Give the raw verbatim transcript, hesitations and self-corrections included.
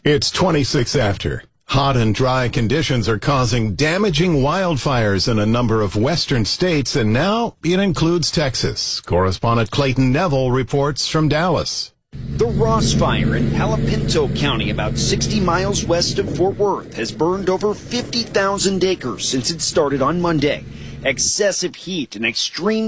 It's twenty-six after. Hot and dry conditions are causing damaging wildfires in a number of western states, and now it includes Texas. Correspondent Clayton Neville reports from Dallas. The Ross Fire in Palo Pinto County, about sixty miles west of Fort Worth, has burned over fifty thousand acres since it started on Monday. Excessive heat and extreme